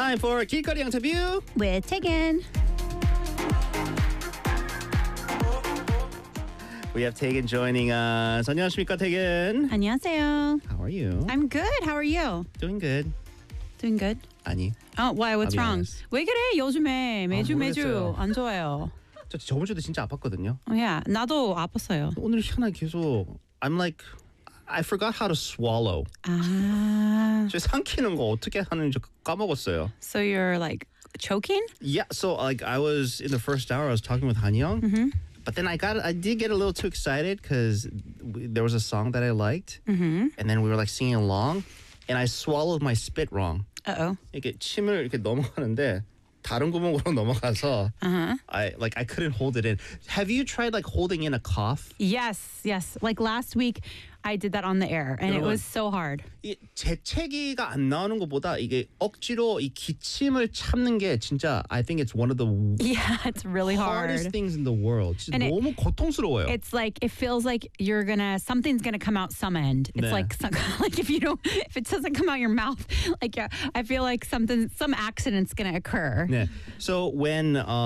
time for 길거리 인터뷰 with Tegan. We have Tegan joining us. 안녕하십니까, Tegan? 안녕하세요. How are you? I'm good. How are you? Doing good. Doing good? 아니, Oh, why? What's I'll be wrong? honest. 왜 그래? 요즘에 매주 모르겠어요. 안 좋아요. 저 저번 주도 진짜 아팠거든요. Yeah, 나도 아팠어요. 오늘 희한하게 계속 I'm like I forgot how to swallow. 아, 저 삼키는 거 어떻게 하는지 까먹었어요. so you're like choking? Yeah, so like I was in the first hour I was talking with Hanyoung. But then I did get a little too excited because there was a song that I liked, and then we were like singing along, and I swallowed my spit wrong. Uh-oh. 이렇게 침을 이렇게 넘어가는데 다른 구멍으로 넘어가서 I couldn't hold it in. Have you tried like holding in a cough? Yes. Like last week, I did that on the air, and it 여러분, was so hard. 이 재채기가 안 나오는 것보다 이게 억지로 이 기침을 참는 게 진짜 I think it's one of the Yeah, it's really hardest hard. things in the world. 진짜 And 너무 고통스러워요. It's like it feels like something's gonna come out some end. It's 네. like if it doesn't come out your mouth, like I feel like some accident's gonna occur. 네. So when